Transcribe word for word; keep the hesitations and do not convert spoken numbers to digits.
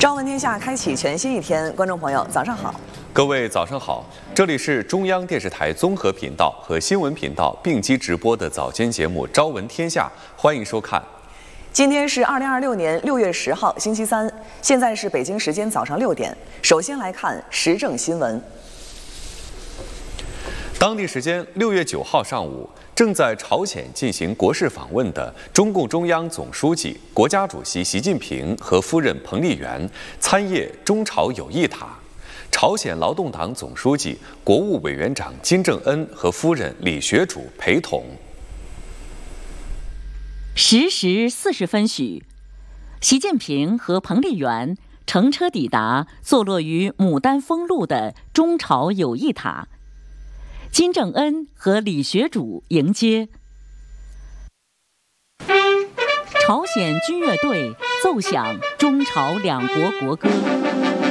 朝闻天下开启全新一天，观众朋友早上好。 各位早上好，这里是中央电视台综合频道和新闻频道并机直播的早间节目《朝闻天下》，欢迎收看。 今天是二零二六年六月十号，星期三，现在是北京时间早上六点。首先来看时政新闻。 当地时间六月九号上午，正在朝鲜进行国事访问的中共中央总书记、国家主席习近平和夫人彭丽媛参谒中朝友谊塔。朝鲜劳动党总书记、国务委员长金正恩和夫人李学主陪同。 十时四十分许，习近平和彭丽媛乘车抵达坐落于牡丹峰路的中朝友谊塔，金正恩和李学主迎接。朝鲜军乐队奏响中朝两国国歌。